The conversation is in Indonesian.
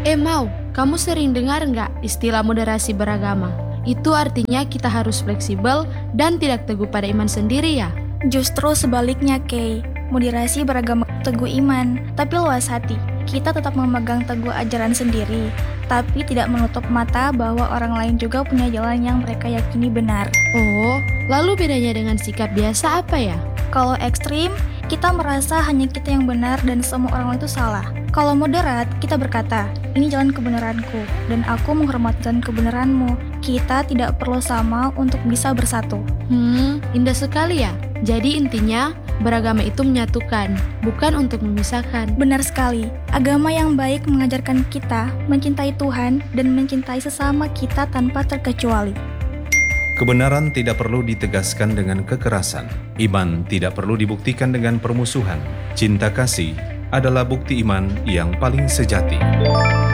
Mau, kamu sering dengar nggak istilah moderasi beragama? Itu artinya kita harus fleksibel dan tidak teguh pada iman sendiri ya? Justru sebaliknya, Kay. Moderasi beragama teguh iman, tapi luas hati. Kita tetap memegang teguh ajaran sendiri, tapi tidak menutup mata bahwa orang lain juga punya jalan yang mereka yakini benar. Oh, lalu bedanya dengan sikap biasa apa ya? Kalau ekstrim, kita merasa hanya kita yang benar dan semua orang lain itu salah. Kalau moderat, kita berkata, ini jalan kebenaranku, dan aku menghormati jalan kebenaranmu. Kita tidak perlu sama untuk bisa bersatu. Indah sekali ya. Jadi intinya, beragama itu menyatukan, bukan untuk memisahkan. Benar sekali. Agama yang baik mengajarkan kita mencintai Tuhan dan mencintai sesama kita tanpa terkecuali. Kebenaran tidak perlu ditegaskan dengan kekerasan. Iman tidak perlu dibuktikan dengan permusuhan. Cinta kasih adalah bukti iman yang paling sejati.